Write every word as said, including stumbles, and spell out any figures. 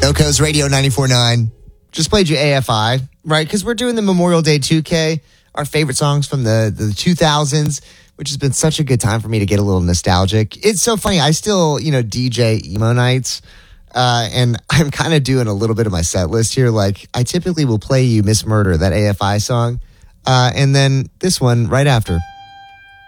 SoCo's Radio ninety-four point nine. Just played you A F I, right? Because we're doing the Memorial Day two K, our favorite songs from the, the two thousands, which has been such a good time for me to get a little nostalgic. It's so funny. I still, you know, D J emo nights, uh, and I'm kind of doing a little bit of my set list here. Like, I typically will play you Miss Murder, that A F I song, uh, and then this one right after.